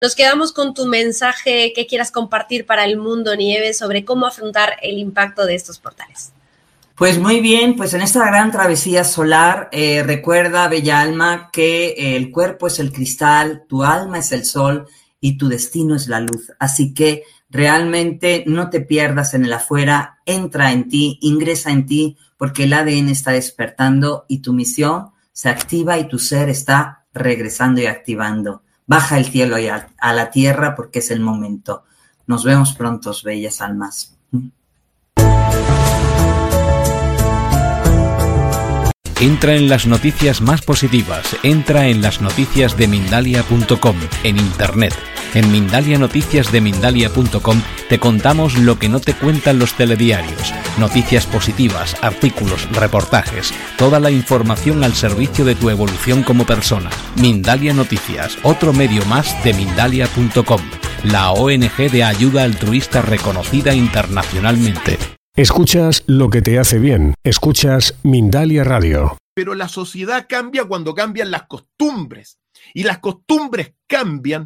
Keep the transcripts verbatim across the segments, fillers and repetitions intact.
Nos quedamos con tu mensaje que quieras compartir para el mundo, Nieves, sobre cómo afrontar el impacto de estos portales. Pues muy bien, pues en esta gran travesía solar, eh, recuerda, bella alma, que el cuerpo es el cristal, tu alma es el sol y tu destino es la luz. Así que realmente no te pierdas en el afuera, entra en ti, ingresa en ti, porque el A D N está despertando y tu misión se activa y tu ser está regresando y activando. Baja el cielo a, a la tierra porque es el momento. Nos vemos pronto, bellas almas. Entra en las noticias más positivas, entra en las noticias de Mindalia punto com, en internet. En Mindalia Noticias de Mindalia punto com te contamos lo que no te cuentan los telediarios. Noticias positivas, artículos, reportajes, toda la información al servicio de tu evolución como persona. Mindalia Noticias, otro medio más de Mindalia punto com, la O N G de ayuda altruista reconocida internacionalmente. Escuchas lo que te hace bien. Escuchas Mindalia Radio. Pero la sociedad cambia cuando cambian las costumbres. Y las costumbres cambian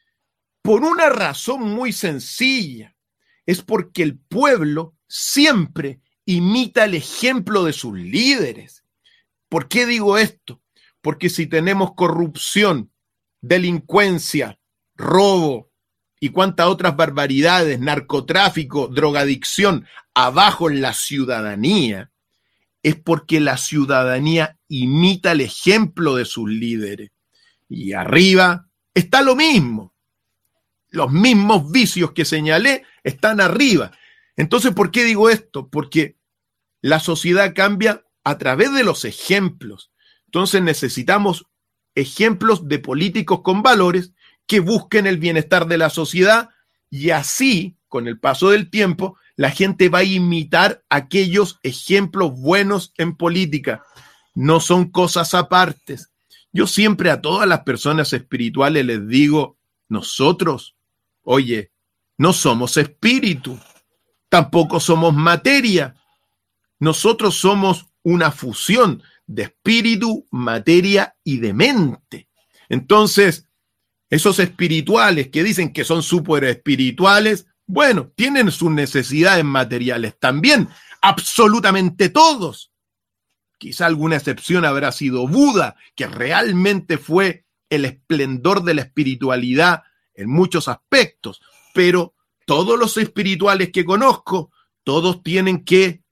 por una razón muy sencilla. Es porque el pueblo siempre imita el ejemplo de sus líderes. ¿Por qué digo esto? Porque si tenemos corrupción, delincuencia, robo y cuántas otras barbaridades, narcotráfico, drogadicción, abajo en la ciudadanía, es porque la ciudadanía imita el ejemplo de sus líderes. Y arriba está lo mismo. Los mismos vicios que señalé están arriba. Entonces, ¿por qué digo esto? Porque la sociedad cambia a través de los ejemplos. Entonces necesitamos ejemplos de políticos con valores que busquen el bienestar de la sociedad y así, con el paso del tiempo, la gente va a imitar aquellos ejemplos buenos en política. No son cosas apartes. Yo siempre a todas las personas espirituales les digo, nosotros, oye, no somos espíritu, tampoco somos materia. Nosotros somos una fusión de espíritu, materia y de mente. Entonces, esos espirituales que dicen que son súper espirituales, bueno, tienen sus necesidades materiales también, absolutamente todos. Quizá alguna excepción habrá sido Buda, que realmente fue el esplendor de la espiritualidad en muchos aspectos, pero todos los espirituales que conozco, todos tienen que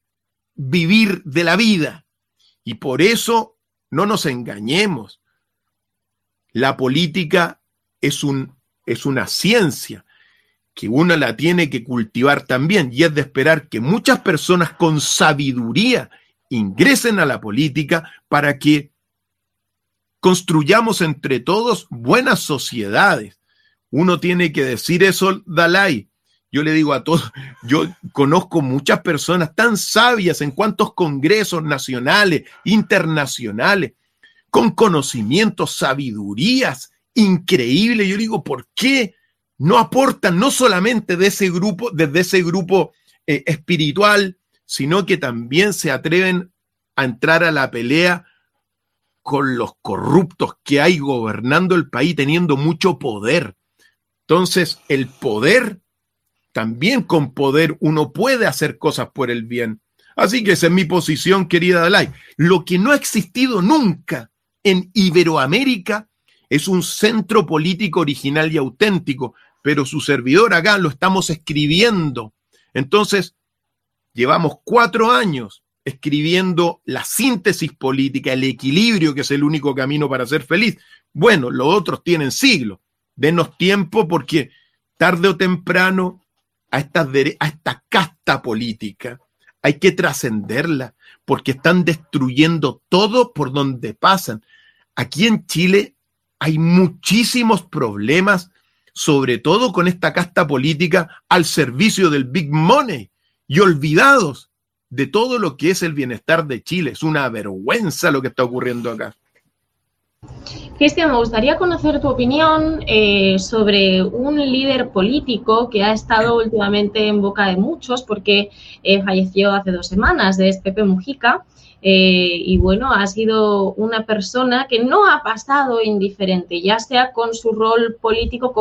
vivir de la vida. Y por eso no nos engañemos. La política es, un, es una ciencia que uno la tiene que cultivar también, y es de esperar que muchas personas con sabiduría ingresen a la política para que construyamos entre todos buenas sociedades. Uno tiene que decir eso, Dalai. Yo le digo a todos, yo conozco muchas personas tan sabias en cuantos congresos nacionales, internacionales, con conocimientos, sabidurías increíbles. Yo digo, ¿por qué no aportan no solamente de ese grupo, desde ese grupo eh, espiritual, sino que también se atreven a entrar a la pelea con los corruptos que hay gobernando el país, teniendo mucho poder? Entonces, el poder, también con poder uno puede hacer cosas por el bien. Así que esa es mi posición, querida Dalai. Lo que no ha existido nunca en Iberoamérica es un centro político original y auténtico, pero su servidor acá lo estamos escribiendo. Entonces, llevamos cuatro años escribiendo la síntesis política, el equilibrio, que es el único camino para ser feliz. Bueno, los otros tienen siglos. Denos tiempo porque tarde o temprano a esta, a esta casta política hay que trascenderla porque están destruyendo todo por donde pasan. Aquí en Chile hay muchísimos problemas, sobre todo con esta casta política al servicio del big money y olvidados de todo lo que es el bienestar de Chile. Es una vergüenza lo que está ocurriendo acá. Cristian, me gustaría conocer tu opinión eh, sobre un líder político que ha estado últimamente en boca de muchos porque eh, falleció hace dos semanas, es Pepe Mujica, Eh, y bueno, ha sido una persona que no ha pasado indiferente, ya sea con su rol político